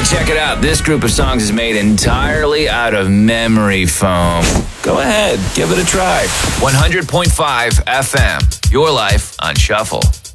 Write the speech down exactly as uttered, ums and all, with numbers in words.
Check it out. This group of songs is made entirely out of memory foam. Go ahead, give it a try. one hundred point five F M, your life on Shuffle.